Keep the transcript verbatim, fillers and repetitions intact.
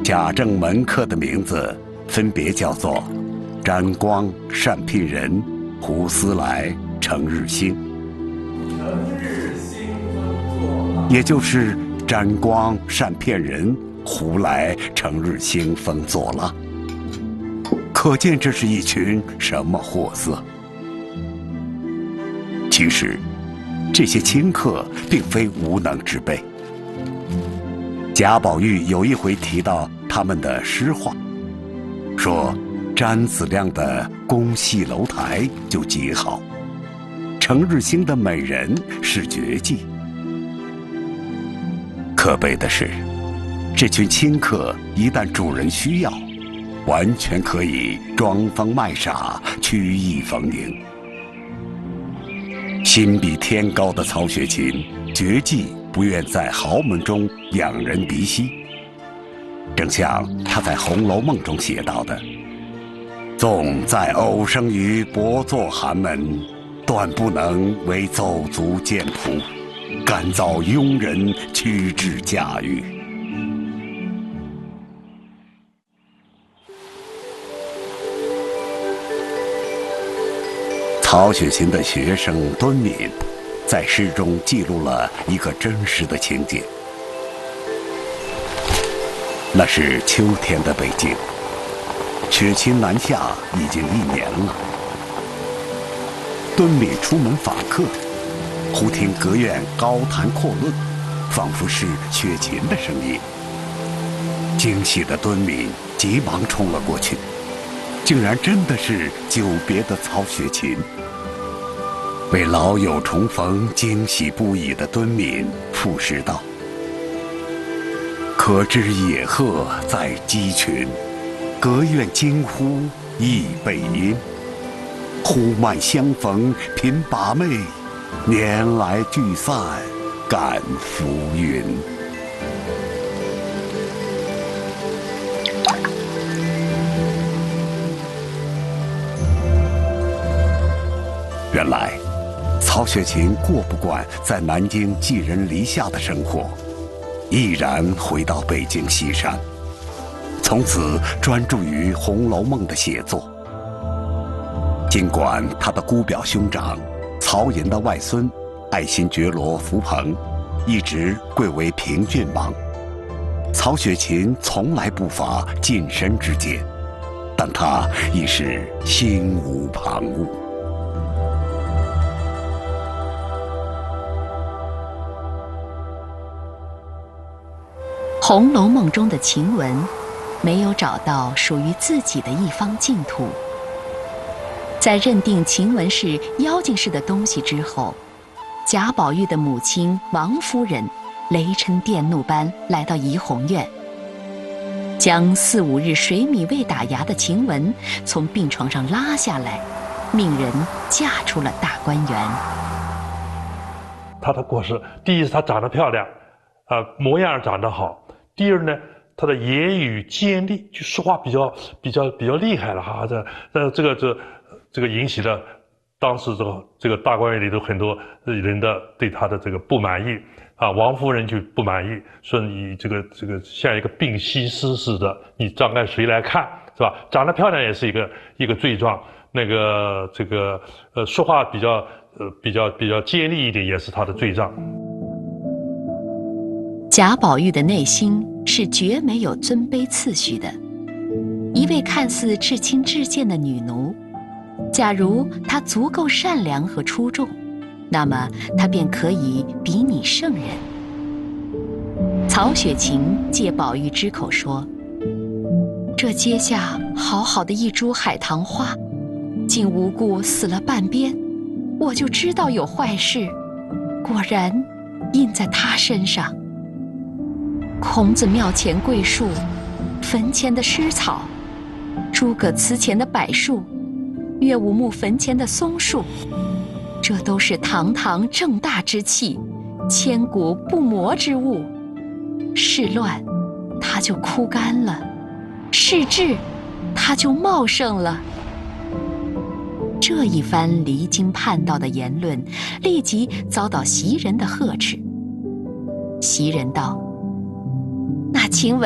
贾政门客的名字分别叫做沾光、单聘仁、胡思来、程日兴，也就是沾光、单聘仁、胡来、程日兴封作了。可见这是一群什么货色。其实，这些清客并非无能之辈。贾宝玉有一回提到他们的诗话，说詹子亮的宫戏楼台就极好，程日兴的美人是绝技。可悲的是，这群清客一旦主人需要，完全可以装疯卖傻，曲意逢迎。心比天高的曹雪芹绝技不愿在豪门中仰人鼻息，正像他在《红楼梦》中写到的：纵在偶生于薄作寒门，断不能为走卒见仆，甘遭庸人屈至驾驭。曹雪芹的学生敦敏在诗中记录了一个真实的情景。那是秋天的北京，雪芹南下已经一年了。敦敏出门访客，忽听隔院高谈阔论，仿佛是雪芹的声音。惊喜的敦敏急忙冲了过去，竟然真的是久别的曹雪芹。为老友重逢惊喜不已的敦敏赋诗道：可知野鹤在鸡群，隔院惊呼亦背阴。忽漫相逢频把妹，年来聚散感浮云。原来曹雪芹过不惯在南京寄人篱下的生活，毅然回到北京西山，从此专注于《红楼梦》的写作。尽管他的姑表兄长曹寅的外孙爱新觉罗福鹏一直贵为平郡王，曹雪芹从来不乏近身之见，但他亦是心无旁骛。 《红楼梦》中的晴雯没有找到属于自己的一方净土，在认定晴雯是妖精似的东西之后，贾宝玉的母亲王夫人雷嗔电怒般来到怡红院，将四五日水米未打牙的晴雯从病床上拉下来，命人嫁出了大观园。 她的过失，第一是她长得漂亮，啊、呃，模样长得好。第二呢，他的言语尖利，就说话比较比较比较厉害了哈。这这这个这这个引起了当时这个这个大观园里头很多人的对他的这个不满意啊。王夫人就不满意，说你这个这个像一个病西施似的，你张开谁来看，是吧？长得漂亮也是一个一个罪状，那个这个呃说话比较呃比较比较尖利一点，也是他的罪状。 贾宝玉的内心是绝没有尊卑次序的。一位看似至亲至贱的女奴，假如她足够善良和出众，那么她便可以比拟圣人。曹雪芹借宝玉之口说：这阶下好好的一株海棠花，竟无故死了半边，我就知道有坏事，果然印在他身上。孔子庙前桂树，坟前的湿草，诸葛祠前的柏树，岳武穆坟前的松树，这都是堂堂正大之气，千古不磨之物。事乱，它就枯干了；事治，它就茂盛了。这一番离经叛道的言论，立即遭到袭人的呵斥。袭人道：那晴雯